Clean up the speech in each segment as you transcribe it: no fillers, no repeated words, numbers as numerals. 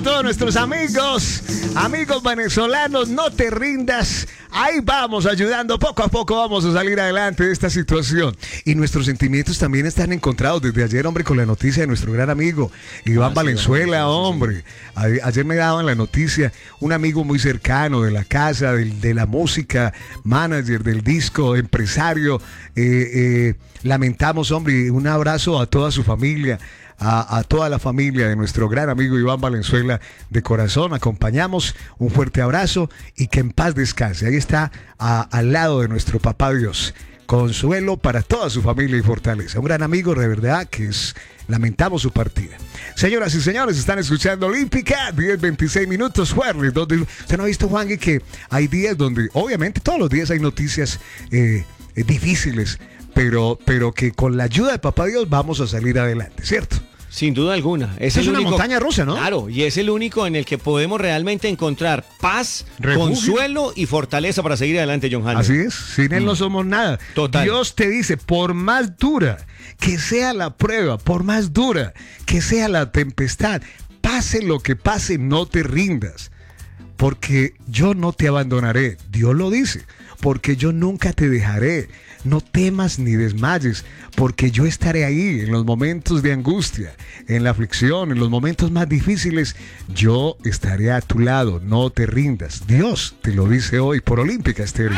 Todos nuestros amigos venezolanos, no te rindas. Ahí vamos ayudando, poco a poco vamos a salir adelante de esta situación. Y nuestros sentimientos también están encontrados desde ayer, hombre, con la noticia de nuestro gran amigo Iván Valenzuela, hombre. Ayer me daban la noticia, un amigo muy cercano de la casa, de la música, manager del disco, empresario. Lamentamos, hombre, un abrazo a toda su familia. A toda la familia de nuestro gran amigo Iván Valenzuela, de corazón, acompañamos, un fuerte abrazo y que en paz descanse. Ahí está, al lado de nuestro papá Dios, consuelo para toda su familia y fortaleza. Un gran amigo, de verdad, lamentamos su partida. Señoras y señores, están escuchando Olímpica, 10:26 minutos, jueves, donde usted no ha visto, Juan, que hay días donde, obviamente, todos los días hay noticias difíciles, pero que con la ayuda de papá Dios vamos a salir adelante, ¿cierto? Sin duda alguna. Es una montaña rusa, ¿no? Claro, y es el único en el que podemos realmente encontrar paz, refugio, consuelo y fortaleza para seguir adelante, John Hander. Así es, sin él no somos nada. Total. Dios te dice, por más dura que sea la prueba, por más dura que sea la tempestad, pase lo que pase, no te rindas, porque yo no te abandonaré. Dios lo dice, porque yo nunca te dejaré. No temas ni desmayes, porque yo estaré ahí en los momentos de angustia, en la aflicción, en los momentos más difíciles. Yo estaré a tu lado, no te rindas. Dios te lo dice hoy por Olímpica Estéreo.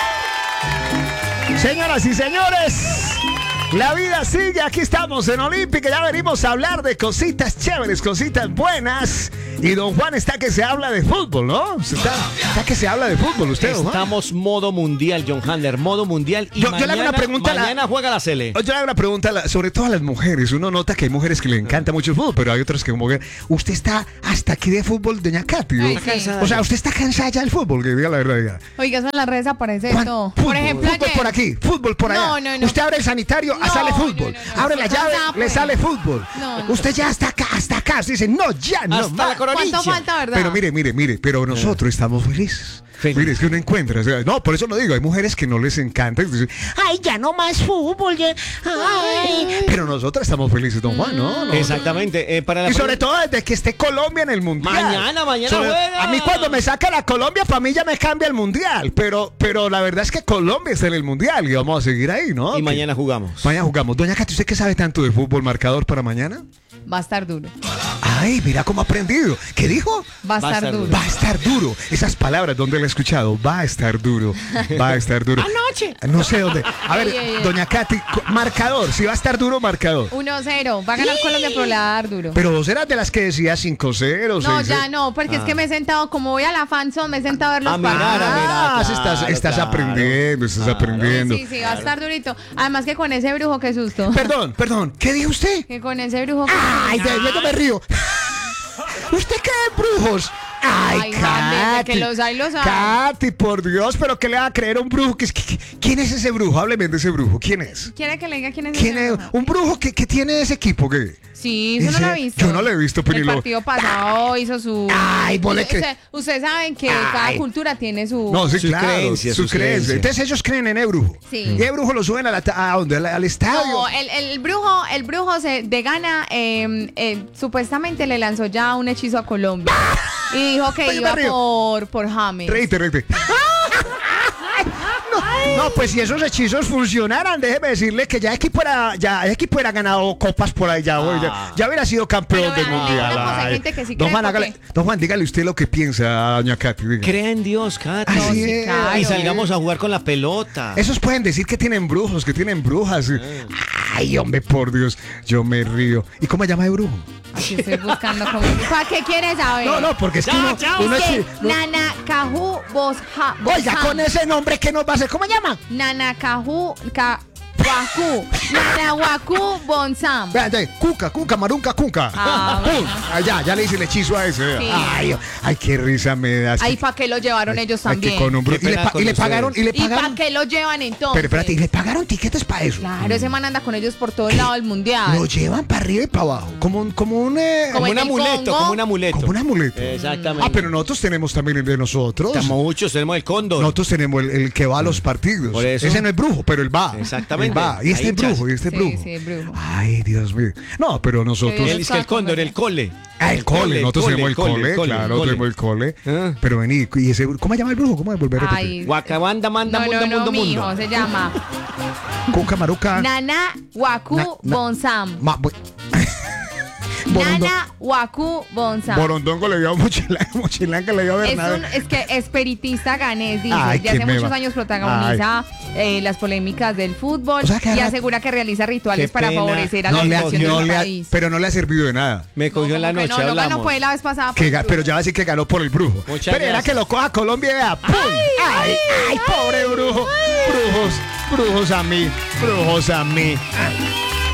Señoras y señores, la vida sigue, aquí estamos en Olímpica, ya venimos a hablar de cositas chéveres, cositas buenas. Y don Juan está que se habla de fútbol, ¿no? Está que se habla de fútbol, usted, don Juan. Estamos modo mundial, John Hander, modo mundial. Y yo le hago una pregunta. Mañana juega la Sele. Yo le hago una pregunta, sobre todo a las mujeres. Uno nota que hay mujeres que le encanta mucho el fútbol, pero hay otras que como que... Usted está hasta aquí de fútbol, doña Katy. Sí. O sea, usted está cansada ya del fútbol, que diga la verdad. Diga. Oiga, eso en las redes aparece todo. Fútbol, Por ejemplo, fútbol ayer. por aquí, fútbol por allá. No. Usted abre el sanitario, sale fútbol. No. Abre la llave, le sale fútbol. No. Usted ya está acá. Usted dice, no, ya no hasta más. la coronilla. ¿Cuánto falta, verdad? Pero mire, pero nosotros estamos felices. Mire, es que uno encuentra, o sea, no, por eso lo digo, hay mujeres que no les encanta, dicen, ay, ya no más fútbol, ya, ay. Pero nosotros estamos felices, don Juan, ¿no? Exactamente. Y sobre todo desde que esté Colombia en el Mundial. Mañana juega. A mí cuando me saca la Colombia, para mí ya me cambia el Mundial, pero la verdad es que Colombia está en el Mundial y vamos a seguir ahí, ¿no? Y mañana jugamos. Mañana jugamos. Doña Katy, ¿usted qué sabe tanto de fútbol? ¿Marcador para mañana? Va a estar duro. Ay, mira cómo ha aprendido. ¿Qué dijo? Va a estar duro. Va a estar duro. Esas palabras, ¿dónde la he escuchado? Va a estar duro. Va a estar duro. Anoche. No sé dónde. A ver, doña Katy, marcador. Si va a estar duro, marcador. 1-0. Va a ganar Colombia, pero le va a dar duro. Pero vos eras de las que decía 5-0. No, ya no, porque es que me he sentado, como voy a la fanzone, me he sentado a ver los mirar, estás aprendiendo, aprendiendo. Sí, va a estar durito. Además que con ese brujo, qué susto. Perdón, ¿qué dijo usted? Que con ese brujo. Ay, yo me río. ¿Usted cree en brujos? Ay, Katy. Que los hay. Katy, por Dios, pero ¿qué le va a creer a un brujo? ¿Quién es ese brujo? Hábleme de ese brujo. ¿Quién es? ¿Quiere que le diga quién es ¿Quién ese es? brujo? ¿Un brujo que tiene ese equipo? ¿Qué? Sí, eso no lo ha visto. Yo no lo he visto, El partido pasado hizo su... Ay, vole que... Ustedes saben que cada cultura tiene su... No, sí, sus claro, creencias, sus creencias. Entonces ellos creen en el brujo. Sí. Y el brujo lo suben ¿a dónde? ¿Al estadio? No, el brujo de Ghana supuestamente le lanzó ya un hechizo a Colombia. Y dijo que iba por James. Reíte. No, pues si esos hechizos funcionaran, déjeme decirle que ya equipo era ganado copas por ahí, ya hubiera sido campeón del mundial. Don Juan, dígale usted lo que piensa, doña Katy. Crea en Dios, Katy. Así es. Claro. Y salgamos a jugar con la pelota. Esos pueden decir que tienen brujos, que tienen brujas. Ay, hombre, por Dios, yo me río. ¿Y cómo se llama de brujo? Aquí estoy buscando como... ¿Para qué quieres saber? No, porque es que uno es... Nana Cajú Bosja. Oiga, con ese nombre, ¿qué nos va a hacer? ¿Cómo se llama? Nana Cajú Waku. Nanahuacu Bonsam. Cuca, Marunca, Cuca. Ya le hice el hechizo a ese. Sí. Ay, qué risa me das. Ay, ¿para qué lo llevaron ellos también? Y le pagaron. ¿Y para qué lo llevan entonces? Pero espérate, ¿y le pagaron tiquetes para eso? Claro, ese man anda con ellos por todo el lado del mundial. Lo llevan para arriba y para abajo. Como un amuleto. Como un amuleto. Exactamente. Pero nosotros tenemos también el de nosotros. Muchos tenemos el cóndor. Nosotros tenemos el que va a los partidos. Por eso. Ese no es brujo, pero él va. Exactamente. va. Y este brujo, y este brujo. Sí, brujo. Ay, Dios mío. No, pero nosotros. Qué Es que el cóndor, el cole. Ah, el cole. Nosotros tenemos el cole, claro, tenemos el cole. Ah. Pero vení, ¿y ese, cómo se llama el brujo? ¿Cómo es? Volver a repetir. Ay, Guacabanda, manda, no, mundo, no, mundo, mijo, mundo. se llama Cuca, maruca. Nana Waku Bonsam. Nana Waku Bonsam. Borondongo le dio a Mochilanca le dio a Bernabé. Es que espiritista ganés, dice. Ay, Ya qué hace muchos meba. años protagoniza las polémicas del fútbol O sea, que y ahora- asegura que realiza rituales Qué para pena. favorecer a la No le ha- nación no del le ha- país. pero no le ha servido de nada. Me cogió en la Como que noche, no, hablamos. no fue la vez pasada. Que por pero brujo. ya va a decir que ganó por el brujo. Muchas pero era gracias. que lo coja Colombia y vea. ¡Pum! ¡Ay, pobre brujo! Brujos a mí.